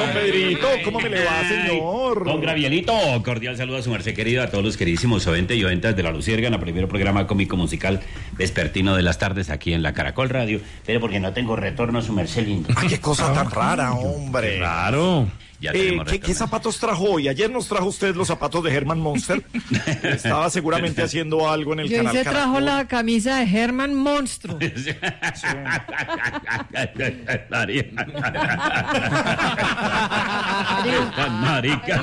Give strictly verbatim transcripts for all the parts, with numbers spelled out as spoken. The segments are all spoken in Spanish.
don Pedrito, ¿cómo me le va, señor? Don Gravielito, cordial saludo a su merced querido, a todos los queridísimos oyentes y oyentas de La Luciérnaga, el primer programa cómico musical vespertino de las tardes aquí en la Caracol Radio. Pero porque no tengo retorno, su merced lindo. Ay, qué cosa tan rara, hombre. Qué raro. Ya Eh, ¿qué, ¿Qué zapatos trajo hoy? Ayer nos trajo usted los zapatos de Herman Monster. Estaba seguramente haciendo algo en el Yo canal hice trajo Caracol. la camisa de Herman Monstruo. Tan marica.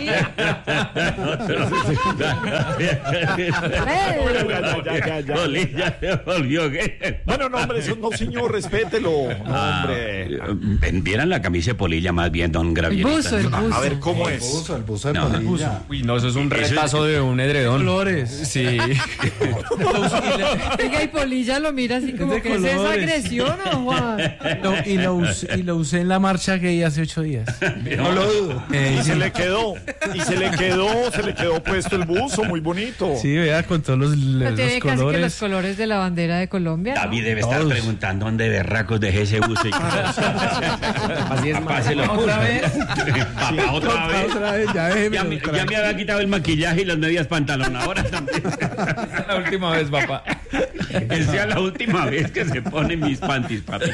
Bolilla se volvió gay. Bueno, no, hombre, eso, no, señor, respételo. No, hombre. Ah, vieran la camisa de Polilla más bien, don El Gravielito. buzo, el buzo. A ver, ¿cómo El es? buzo, el buzo de No, Polilla. Uy, no, eso es un Eso es- retazo de un edredón. Colores. Sí. Oiga, y Polilla lo mira así como de que es esa colores. agresión, ¿o Juan? No, y, lo usé, y lo usé en la marcha gay hace ocho días. No lo dudo. Y se le quedó, y se le quedó, se le quedó puesto el buzo, muy bonito. Sí, vea, con todos los, No los tiene casi que los colores. colores de la bandera de Colombia, ¿no? David debe estar Todos. preguntando dónde berracos dejé ese buzo. Y... Así es, Papá se lo puso. ¿Otra vez? Papá, otra vez. Otra vez, ya déjeme Ya me, mostrar. ya me había quitado el maquillaje y las medias pantalón. Ahora también. la última vez, papá. Que sea la última vez que se ponen mis panties, papi.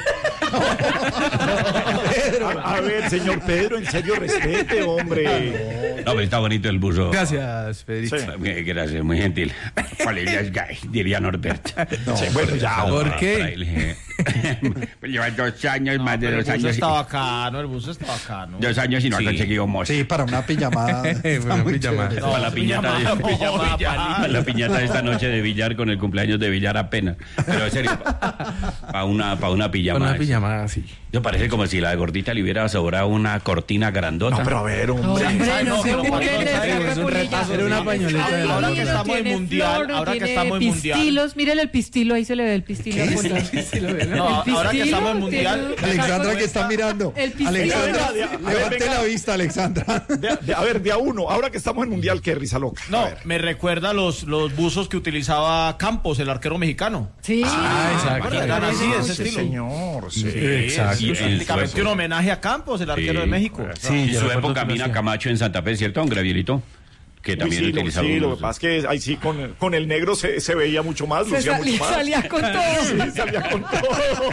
A, a ver, señor Pedro, en serio, respete, hombre. No, pero está bonito el buzo. Gracias, Pedrito. Sí. Eh, Gracias, muy gentil. Polilla es gay, diría Norberto. Sí, bueno, ya. ¿Por qué? Por ahí le- Pues lleva dos años, más de El dos buzo años. está bacano, el buzo está bacano. Dos años y no ha Sí. conseguido mozo. Sí, para una pijamada. Para una pijamada. chévere. Para la piñata, de, pijama, para la piñata de esta noche de billar con el cumpleaños de billar apenas. Pero en serio, para una, pa una pijama. Con una pijamada, sí. Yo parece como si la gordita le hubiera sobrado una cortina grandota. No, pero a ver, No, hombre. hombre, Ay, no no, se pero burlen de Juanito, esa es un Polilla. retazo. Era una pañoleta de Ahora la- que estamos en Tiene mundial, flor, ahora que tiene estamos en mundial. pistilos, mírele el pistilo, ahí se le ve el pistilo. al Polilla. No, El ahora que pistilo estamos en mundial. tiene- Alexandra que está mirando. El pistilo. Alexandra, Venga, venga, levante venga. la vista, Alexandra. De- de- a ver, de a uno, ahora que estamos en Mundial, qué risa loca. A No, ver. me recuerda los, los buzos que utilizaba Campos, el arquero mexicano. Sí. Ah, exacto. Eran así, de ese Sí, estilo. señor, sí. Exacto. Y Es en prácticamente su- un homenaje a Campos, el arquero Sí. de México. Sí, en yo su recuerdo época que lo Mina hacía. Camacho en Santa Fe, ¿cierto, don Gravielito? Que Uy, también sí, lo, utilizaba sí, lo que unos- pasa es que ahí sí con, con el negro se, se veía mucho más, Se lucía salía, mucho más. salía con todo. Sí, salía con todo.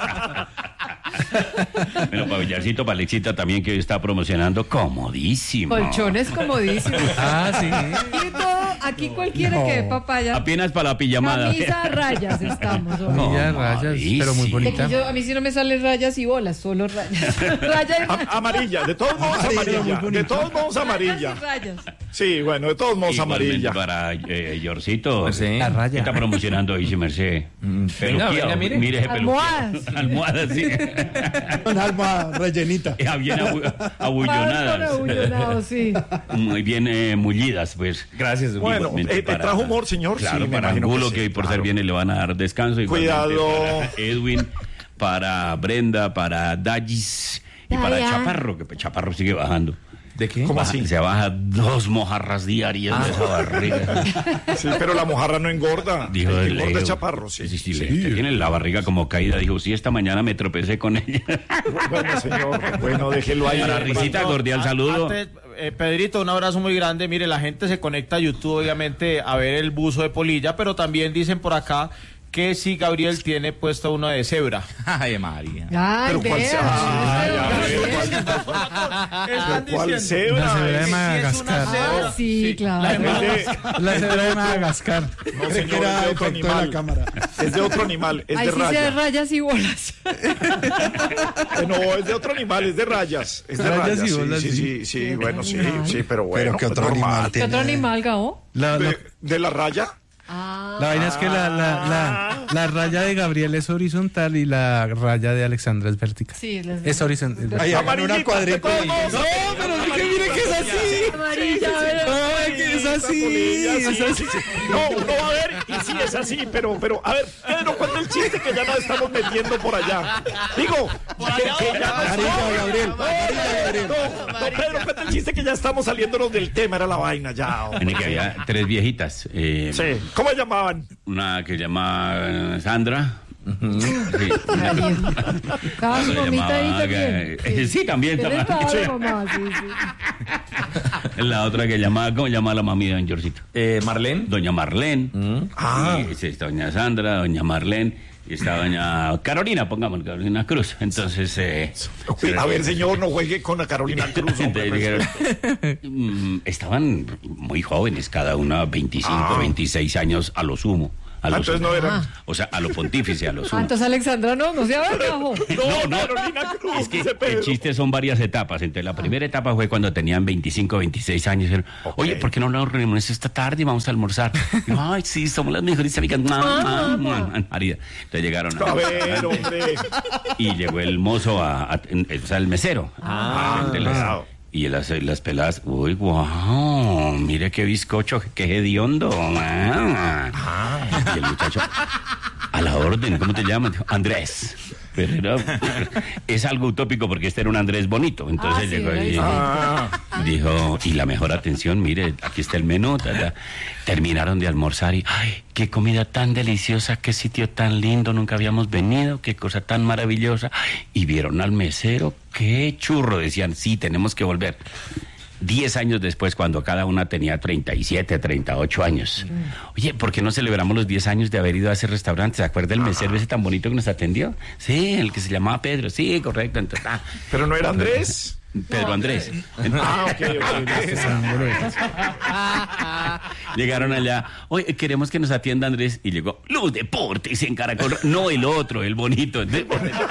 Bueno, para Villarcito, para Alexita también, que hoy está promocionando comodísimo. Colchones comodísimos. Ah, sí. Aquí todo, aquí cualquiera No. que dé papaya. Apenas para la pijamada. Camisa a rayas estamos. hombre. Camilla, rayas, pero muy De bonita. aquí yo- a mí sí no me salen rayas y bolas, solo rayas. Rayas y A- amarilla, de todos modos amarilla. De todos modos amarilla. rayas. Sí, bueno, de todos modos Igualmente amarilla. para eh, Yorcito. Pues sí. La ¿Qué raya. está promocionando hoy, si merced? venga, venga, mire. Mire ese peluqueo. Almohadas. Almohadas, sí. Con alma rellenita. Ya bien abu- Más con abullonadas. abullonado, sí. Muy bien eh, mullidas, pues. Gracias, don Bueno, Igualmente eh, ¿te para- trajo humor, señor? Claro, Sí, me para imagino que Angulo, sí, que, hoy por claro. ser bien le van a dar descanso. Igualmente Cuidado. Para Edwin, para Brenda, para Dallis y para Dayan. Chaparro, que Chaparro sigue bajando. ¿De qué? ¿Cómo Baja- así? Se baja dos mojarras diarias de esa barriga. Sí, pero la mojarra no engorda. Dijo El que el engorda es Leo. chaparro, sí. Sí, sí, le- usted tiene la barriga como caída. Dijo, sí, esta mañana me tropecé con ella. Bueno, señor, bueno, déjelo ahí. Para Risita, cordial saludo. Antes, eh, Pedrito, un abrazo muy grande. Mire, la gente se conecta a YouTube, obviamente, a ver el buzo de Polilla, pero también dicen por acá que si Gabriel tiene puesto uno de cebra. Ay, María. Ay, Pero ¿cuál vea. sea? Ay, a ver, Están ¿cuál diciendo cebra? La cebra de Es- Madagascar. Ah, sí, claro. La es de- La cebra de Madagascar. No, Creí señor, que era es de otro efecto de la animal. cámara. Es de otro animal, es Ahí de sí se de raya. rayas y bolas. Eh, No, es de otro animal, es de rayas. Es de Rayas rayas, y sí, bolas, sí, sí. sí, sí, Qué bueno, sí, animal. sí, pero bueno. Pero ¿qué otro normal. animal ¿Qué tiene? otro animal, Gabo? La, la, ¿De, de la raya? Ah, la vaina es que la, la, la, la raya de Gabriel es horizontal y la raya de Alexandra es vertical. sí, les Es horizontal. Ahí hagan una Amarillita, cuadrícula. de todos modos, No, pero es que mire que es así. amarilla, sí, sí. ¿verdad? No, que es así. Polilla, sí, Es así. sí, sí. No, uno va a ver y sí es así, pero, pero, a ver, Pedro, cuenta el chiste que ya nos estamos metiendo por allá. Digo, que, que ya nos- Amarilla, Gabriel. No, Amarilla, Gabriel. no, no, Pedro, cuenta el chiste que ya estamos saliéndonos del tema, era la vaina ya. hombre. Tiene que había tres viejitas. eh, Sí, ¿cómo llamaban? Una que se llama eh, Sandra, Sí. Gabriel. Estaba su Se mamita ahí llamaba, también. eh, sí, también ¿Qué le estaba. estaba la mamá? Sí, sí. La otra que llamaba, ¿cómo llamaba la mami de don Georgito? Eh, Marlene. Doña Marlene. Ah. Y, sí, está doña Sandra, doña Marlene. Y está doña Carolina, pongamos, Carolina Cruz. Entonces, eh, Uy, a ver, señor, no juegue con la Carolina Cruz. hombre. entonces dijeron, mm, estaban muy jóvenes, cada una veinticinco, Ah. veintiséis años a lo sumo. A Ah, lo entonces sumo. no eran. O sea, a lo pontífice, a lo Ah, sumo. entonces Alexandra no, no se abajo. No, no, Carolina Cruz, Es que dice el Pedro. chiste son varias etapas. Entonces, la primera etapa fue cuando tenían veinticinco, veintiséis años. Dijeron, oye, ¿por qué no nos reunimos esta tarde y vamos a almorzar? Y yo, ay, sí, somos las mejores amigas. Mua, mua, mua. María. Entonces llegaron A ver, hombre. y llegó el mozo, a, a- o sea, el mesero. Ah, Frente a las- claro. y las, las peladas, uy, wow, mire qué bizcocho, qué hediondo. Ah. Y el muchacho, a la orden, ¿cómo te llamas? Dijo, Andrés. Pero era- es algo utópico porque este era un Andrés bonito. Entonces Ah, sí, llegó era y diferente. Ah, dijo, y la mejor atención, mire, aquí está el menú. ta, ta. Terminaron de almorzar y, ay, qué comida tan deliciosa, qué sitio tan lindo, nunca habíamos venido, qué cosa tan maravillosa. Y vieron al mesero, qué churro, decían, sí, tenemos que volver. Diez años después, cuando cada una tenía treinta y siete, treinta y ocho años. Oye, ¿por qué no celebramos los diez años de haber ido a ese restaurante? ¿Se acuerda el mesero ese tan bonito que nos atendió? Sí, el que se llamaba Pedro. Sí, correcto. Entonces, ah, pero no era Andrés. Pedro Andrés. Ah, ok, ok. Llegaron allá, oye, queremos que nos atienda Andrés. Y llegó, Luz Deportes en Caracol. No, el otro, el bonito. El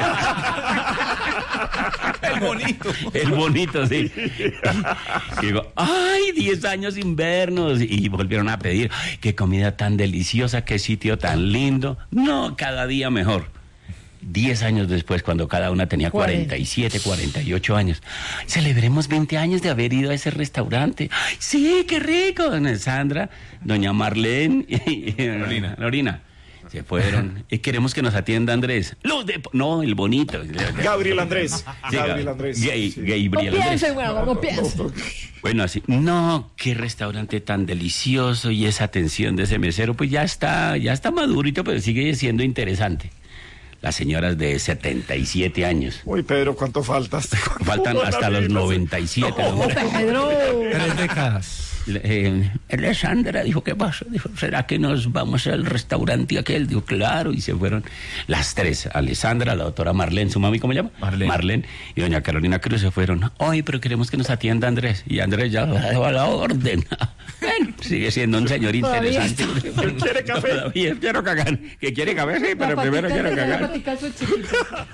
bonito. El bonito, sí. Y digo, ay, diez años sin vernos. Y volvieron a pedir, ay, qué comida tan deliciosa, qué sitio tan lindo. No, cada día mejor. Diez años después, cuando cada una tenía cuarenta y siete, cuarenta y ocho años, celebremos veinte años de haber ido a ese restaurante. Ay, sí, qué rico. Doña Sandra, doña Marlene y Lorina. Lorina. Se fueron. Y queremos que nos atienda Andrés. Luz de... No, el bonito. Gabriel Andrés. Sí, Gabriel Andrés. Gay, Sí. Gabriel No Andrés. piense, bueno, no piense. Bueno, así, no, qué restaurante tan delicioso y esa atención de ese mesero, pues ya está, ya está madurito, pero sigue siendo interesante. Las señoras de setenta y siete años. Uy, Pedro, ¿cuánto faltas? Faltan hasta los noventa y siete. No, Pedro. Tres décadas. Eh, Alessandra dijo, ¿qué pasa? Dijo, ¿será que nos vamos al restaurante aquel? Dijo, claro, y se fueron las tres. Alessandra, la doctora Marlene, ¿su mami cómo se llama? Marlene. y doña Carolina Cruz se fueron. Ay, pero queremos que nos atienda Andrés. Y Andrés ya dejó a la orden. Bueno, sigue siendo un señor Todavía interesante. ¿Quiere café? Todavía quiero cagar. ¿Que quiere café? Sí, pero La primero patica quiero tiene la cagar. patica su chiquita.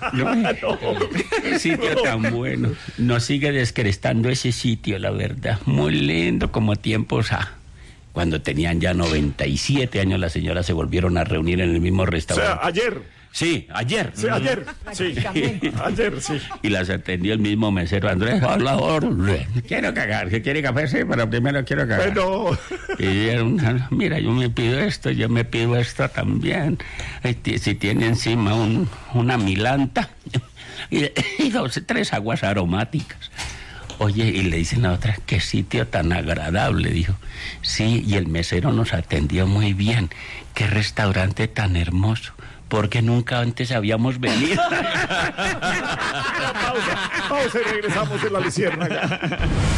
Qué sitio tan bueno. Nos sigue descrestando ese sitio, la verdad. Muy lindo como tiempos a... Cuando tenían ya noventa y siete años, las señoras se volvieron a reunir en el mismo O sea, restaurante. ayer. Sí, ayer. Sí, ayer. Sí. Prácticamente. Ayer, sí. Y las atendió el mismo mesero Andrés. Hola, orden. Quiero cagar. ¿Que quiere café? Sí, pero primero quiero cagar. Bueno. Pidieron, mira, yo me pido esto, yo me pido esto también. Este, si tiene encima un, una milanta y, y dos, tres aguas aromáticas. Oye, y le dicen a otra, qué sitio tan agradable, dijo. Sí, y el mesero nos atendió muy bien. Qué restaurante tan hermoso. Porque nunca antes habíamos venido. Pausa, pausa y regresamos de la Luciérnaga.